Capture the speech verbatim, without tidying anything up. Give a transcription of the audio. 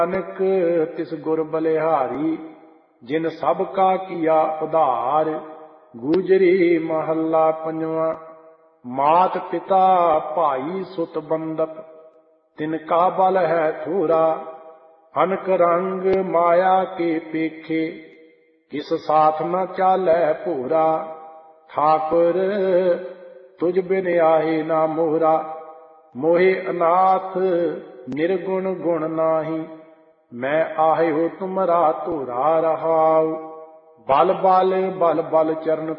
ਨਾਨਕ ਤਿਸ ਗੁਰ ਬਲਿਹਾਰੀ, ਜਿਨ ਸਭ ਕਾ ਕੀਆ ਉਧਾਰ। ਗੂਜਰੀ ਮਹੱਲਾ ਪੰਜਵਾਂ। ਮਾਤ ਪਿਤਾ ਭਾਈ ਸੁਤ ਬੰਧਪ, ਤਿਨ ਕਾ ਬਲ ਹੈ ਥੋਰਾ। ਅਨਕ ਰੰਗ ਮਾਇਆ ਕੇ ਪੇਖੇ, ਕਿਸ ਸਾਥ ਨ ਚਾਲੈ ਭੋਰਾ। ਠਾਕੁਰ ਤੁਝ ਬਿਨ ਆਏ ਨਾ ਮੋਹਰਾ, ਮੋਹਿ ਅਨਾਥ ਨਿਰਗੁਣ ਗੁਣ ਨਾਹੀ। ਮੈਂ ਆਹਿਓ ਤੁਮਰਾ ਧੋਰਾ ਰਹਾਉ, ਬਲ ਬਲ ਬਲ ਬਲ ਚਰਨ